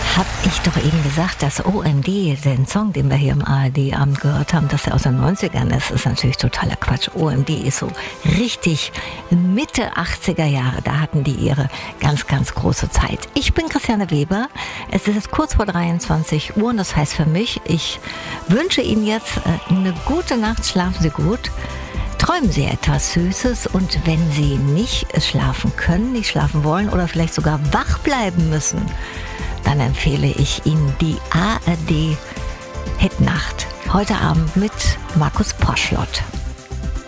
Hab ich doch eben gesagt, dass OMD, den Song, den wir hier im ARD-Abend gehört haben, dass er aus den 90ern ist, ist natürlich totaler Quatsch. OMD ist so richtig Mitte 80er Jahre. Da hatten die ihre ganz, ganz große Zeit. Ich bin Christiane Weber. Es ist jetzt kurz vor 23 Uhr und das heißt für mich, ich wünsche Ihnen jetzt eine gute Nacht. Schlafen Sie gut. Träumen Sie etwas Süßes und wenn Sie nicht schlafen können, nicht schlafen wollen oder vielleicht sogar wach bleiben müssen, dann empfehle ich Ihnen die ARD Hitnacht. Heute Abend mit Markus Poschlott.